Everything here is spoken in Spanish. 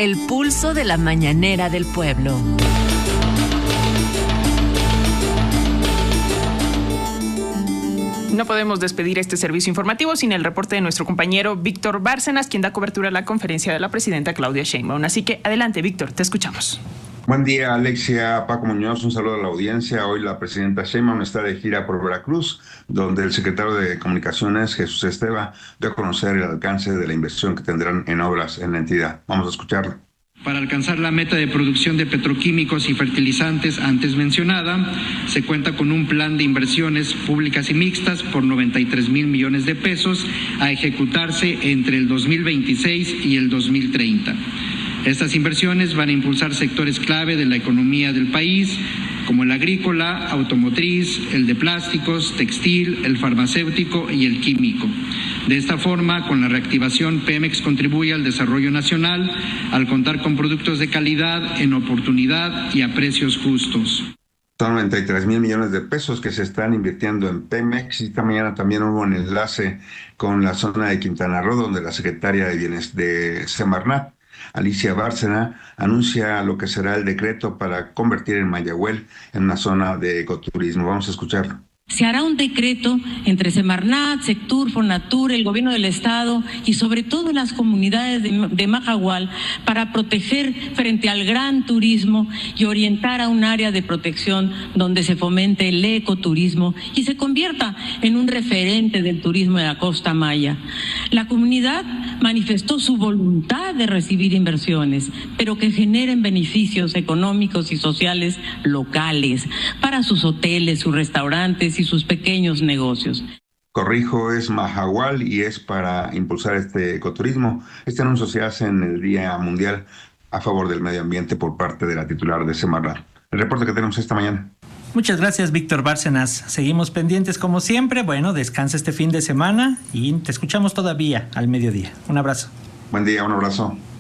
el pulso de la mañanera del pueblo. No podemos despedir este servicio informativo sin el reporte de nuestro compañero Víctor Bárcenas, quien da cobertura a la conferencia de la presidenta Claudia Sheinbaum. Así que adelante, Víctor, te escuchamos. Buen día, Alexia, Paco Muñoz, un saludo a la audiencia. Hoy la presidenta Sheinbaum está de gira por Veracruz, donde el secretario de Comunicaciones, Jesús Esteva, dio a conocer el alcance de la inversión que tendrán en obras en la entidad. Vamos a escucharlo. Para alcanzar la meta de producción de petroquímicos y fertilizantes antes mencionada, se cuenta con un plan de inversiones públicas y mixtas por 93,000 millones de pesos a ejecutarse entre el 2026 y el 2030. Estas inversiones van a impulsar sectores clave de la economía del país, como el agrícola, automotriz, el de plásticos, textil, el farmacéutico y el químico. De esta forma, con la reactivación, Pemex contribuye al desarrollo nacional al contar con productos de calidad, en oportunidad y a precios justos. Son 93,000 millones de pesos que se están invirtiendo en Pemex. Esta mañana también hubo un enlace con la zona de Quintana Roo, donde la secretaria de Bienes de Semarnat, Alicia Bárcena, anuncia lo que será el decreto para convertir en Mayagüel en una zona de ecoturismo. Vamos a escucharlo. Se hará un decreto entre Semarnat, Sectur, Fonatur, el gobierno del estado y sobre todo las comunidades de Mahahual para proteger frente al gran turismo y orientar a un área de protección donde se fomente el ecoturismo y se convierta en un referente del turismo de la costa maya. La comunidad manifestó su voluntad de recibir inversiones, pero que generen beneficios económicos y sociales locales para sus hoteles, sus restaurantes y sus pequeños negocios. Corrijo, es Mahahual y es para impulsar este ecoturismo. Este anuncio se hace en el Día Mundial a favor del medio ambiente por parte de la titular de Semarnat. El reporte que tenemos esta mañana. Muchas gracias, Víctor Bárcenas. Seguimos pendientes como siempre. Bueno, descansa este fin de semana y te escuchamos todavía al mediodía. Un abrazo. Buen día, un abrazo.